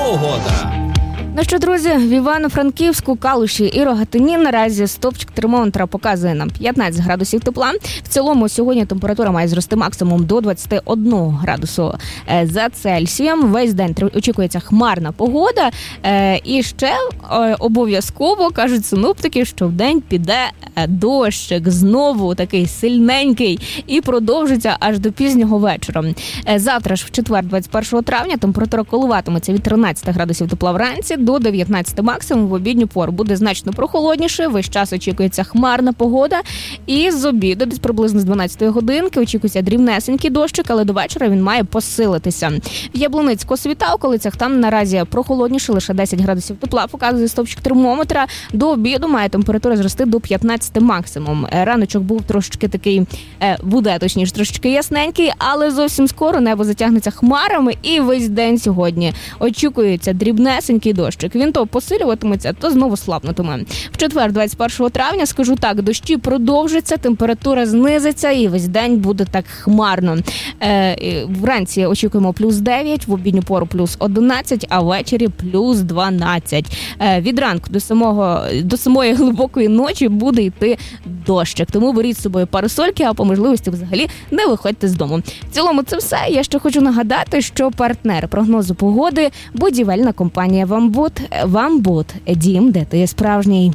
погода. Ну що, друзі, в Івано-Франківську, Калуші і Рогатині наразі стовпчик термометра показує нам 15 градусів тепла. В цілому сьогодні температура має зрости максимум до 21 градусу за Цельсієм. Весь день очікується хмарна погода. І ще обов'язково кажуть синоптики, що в день піде дощик, знову такий сильненький, і продовжиться аж до пізнього вечора. Завтра ж в четвер, 21 травня, температура коливатиметься від 13 градусів тепла вранці до 19 максимум в обідню пору. Буде значно прохолодніше, весь час очікується хмарна погода. І з обіду, десь приблизно з 12 годинки, очікується дрібнесенький дощик, але до вечора він має посилитися. В Яблуницько-Світа, околицях, там наразі прохолодніше, лише 10 градусів тепла, показує стовпчик термометра. До обіду має температура зрости до 15 максимум. Раночок був трошечки такий, буде точніше, трошечки ясненький, але зовсім скоро небо затягнеться хмарами, і весь день сьогодні очікується дрібнесенький дощик. Він то посилюватиметься, то знову слабнутиме. В четвер, 21 травня, скажу так, дощі продовжаться, температура знизиться і весь день буде так хмарно. Вранці очікуємо плюс 9, в обідню пору плюс 11, а ввечері плюс 12. Від ранку до самої глибокої ночі буде йти дощик. Тому беріть з собою парасольки, а по можливості взагалі не виходьте з дому. В цілому це все. Я ще хочу нагадати, що партнер прогнозу погоди – будівельна компанія «Вамбут». «Вамбут» – дім, де ти справжній.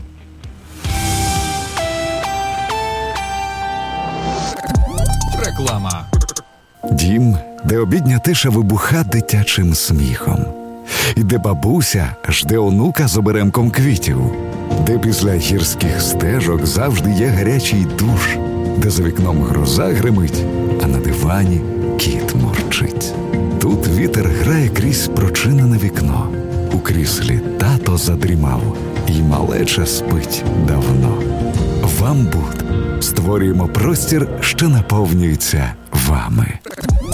Реклама. Дім, де обідня тиша вибуха дитячим сміхом. І де бабуся жде онука з оберемком квітів. Де після гірських стежок завжди є гарячий душ. Де за вікном гроза гримить, а на дивані кіт мурчить. Тут вітер грає крізь прочинене вікно. У кріслі тато задрімав, і малеча спить давно. «Вамбут» створюємо простір, що наповнюється вами.